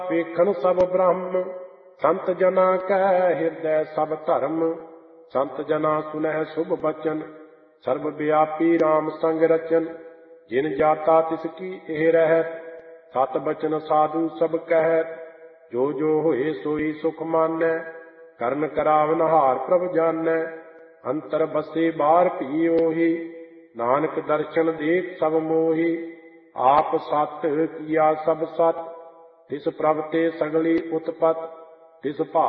ਵੇਖਣ ਸਭ ਬ੍ਰਹਮ ਸੰਤ ਜਨਾ ਕੈ ਹਿਰਦੈ ਸਭ ਧਰਮ। ਸੰਤ ਜਨਾ ਸੁਨਹਿ ਸੁਭ ਬਚਨ ਸਰਬ ਵਿਆਪੀ ਰਾਮ ਸੰਗ ਰਚਨ। ਜਿਨ ਜਾਤਾ ਤਿਸ ਕੀ ਇਹ ਰਹਿਤ ਸਤ ਬਚਨ ਸਾਧੂ ਸਭ ਕਹਿਤ। ਜੋ ਜੋ ਹੋਏ ਸੋਈ ਸੁਖ ਮਾਨੈ ਕਰਨ ਕਰਾਵਨ ਹਾਰ ਪ੍ਰਭ ਜਾਨੈ। ਅੰਤਰ ਬਸੇ ਬਾਹਰ ਭੀ ਉਹੀ ਨਾਨਕ ਦਰਸ਼ਨ ਦੇਖ ਸਭ ਮੋਹੀ। ਆਪ ਸਤ ਕੀਆ ਸਭ ਸਤ ਤਿਸ ਪ੍ਰਭ ਤੇ ਸਗਲੀ ਉਤਪਤ। ਤਿਸ